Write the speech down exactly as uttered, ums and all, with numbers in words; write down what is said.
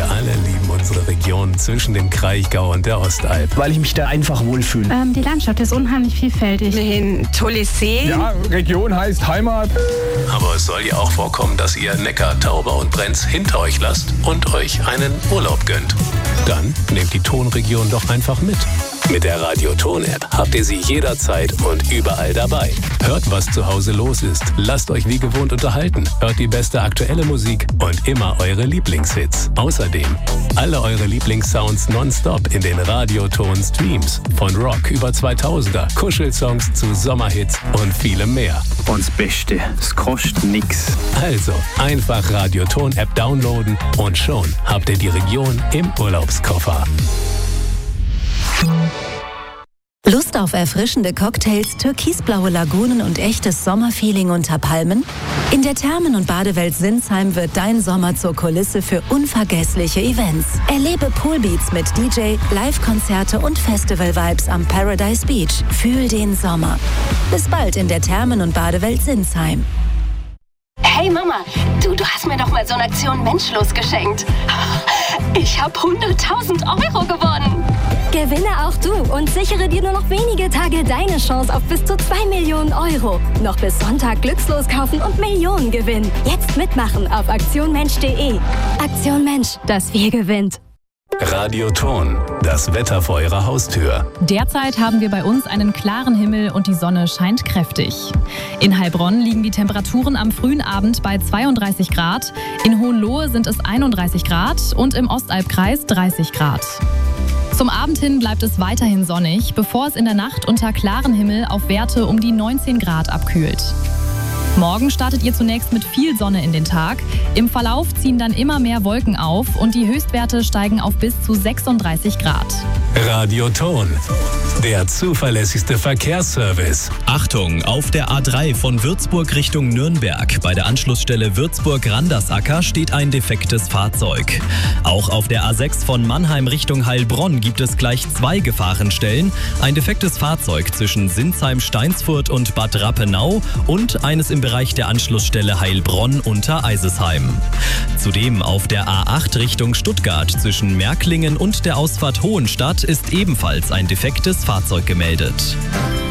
Wir alle lieben unsere Region zwischen dem Kraichgau und der Ostalb. Weil ich mich da einfach wohlfühle. Ähm, die Landschaft ist unheimlich vielfältig. Ein tolles See. Ja, Region heißt Heimat. Aber es soll ja auch vorkommen, dass ihr Neckar, Tauber und Brenz hinter euch lasst und euch einen Urlaub gönnt. Dann nehmt die Tonregion doch einfach mit. Mit der Radio-Ton-App habt ihr sie jederzeit und überall dabei. Hört, was zu Hause los ist. Lasst euch wie gewohnt unterhalten. Hört die beste aktuelle Musik und immer eure Lieblingshits. Außerdem alle eure Lieblingssounds nonstop in den Radio-Ton-Streams. Von Rock über zweitausender, Kuschelsongs zu Sommerhits und vielem mehr. Und das Beste, es kostet nix. Also einfach Radio-Ton-App downloaden und schon habt ihr die Region im Urlaubskoffer. Lust auf erfrischende Cocktails, türkisblaue Lagunen und echtes Sommerfeeling unter Palmen? In der Thermen- und Badewelt Sinsheim wird dein Sommer zur Kulisse für unvergessliche Events. Erlebe Poolbeats mit D J, Live-Konzerte und Festival-Vibes am Paradise Beach. Fühl den Sommer. Bis bald in der Thermen- und Badewelt Sinsheim. Hey Mama, du, du hast mir doch mal so eine Aktion Menschlos geschenkt. Ich habe hunderttausend Euro gewonnen. Gewinne auch du und sichere dir nur noch wenige Tage deine Chance auf bis zu zwei Millionen Euro. Noch bis Sonntag glückslos kaufen und Millionen gewinnen. Jetzt mitmachen auf aktion mensch punkt de. Aktion Mensch, das Wir gewinnt. Radio-Ton, das Wetter vor eurer Haustür. Derzeit haben wir bei uns einen klaren Himmel und die Sonne scheint kräftig. In Heilbronn liegen die Temperaturen am frühen Abend bei zweiunddreißig Grad, in Hohenlohe sind es einunddreißig Grad und im Ostalbkreis dreißig Grad. Zum Abend hin bleibt es weiterhin sonnig, bevor es in der Nacht unter klarem Himmel auf Werte um die neunzehn Grad abkühlt. Morgen startet ihr zunächst mit viel Sonne in den Tag. Im Verlauf ziehen dann immer mehr Wolken auf und die Höchstwerte steigen auf bis zu sechsunddreißig Grad. Radio-Ton, der zuverlässigste Verkehrsservice. Achtung, auf der A drei von Würzburg Richtung Nürnberg. Bei der Anschlussstelle Würzburg-Randersacker steht ein defektes Fahrzeug. Auch auf der A sechs von Mannheim Richtung Heilbronn gibt es gleich zwei Gefahrenstellen. Ein defektes Fahrzeug zwischen Sinsheim-Steinsfurt und Bad Rappenau und eines im Bereich der Anschlussstelle Heilbronn unter Eisesheim. Zudem auf der A acht Richtung Stuttgart zwischen Märklingen und der Ausfahrt Hohenstadt ist ebenfalls ein defektes Fahrzeug gemeldet.